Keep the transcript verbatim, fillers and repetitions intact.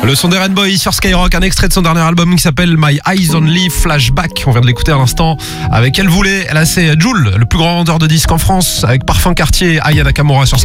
Le son des Rainbow sur Skyrock, un extrait de son dernier album qui s'appelle My Eyes Only Flashback. On vient de l'écouter à l'instant avec Elle Voulait. Là, c'est Jul, le plus grand vendeur de disques en France, avec Parfum Cartier, Aya Nakamura sur Skyrock.